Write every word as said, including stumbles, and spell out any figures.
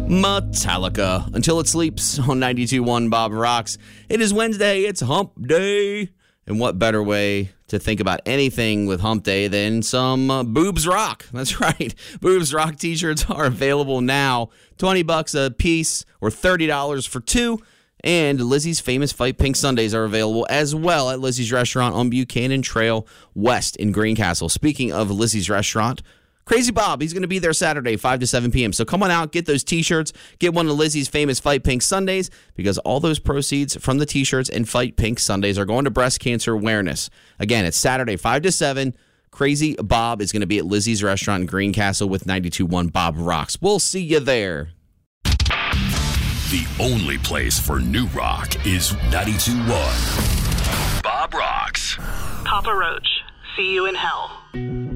Metallica, Until It Sleeps on ninety-two point one Bob Rocks. It is Wednesday, it's hump day. And what better way to think about anything with hump day than some uh, Boobs Rock? That's right. Boobs Rock t-shirts are available now. twenty bucks a piece or thirty dollars for two. And Lizzie's Famous Fight Pink Sundays are available as well at Lizzie's Restaurant on Buchanan Trail West in Greencastle. Speaking of Lizzie's Restaurant, Crazy Bob, he's going to be there Saturday, five to seven p.m. So come on out, get those t-shirts, get one of Lizzie's Famous Fight Pink Sundays, because all those proceeds from the t-shirts and Fight Pink Sundays are going to breast cancer awareness. Again, it's Saturday, five to seven. Crazy Bob is going to be at Lizzie's Restaurant in Greencastle with ninety-two point one Bob Rocks. We'll see you there. The only place for new rock is ninety-two point one Bob Rocks. Papa Roach, see you in hell.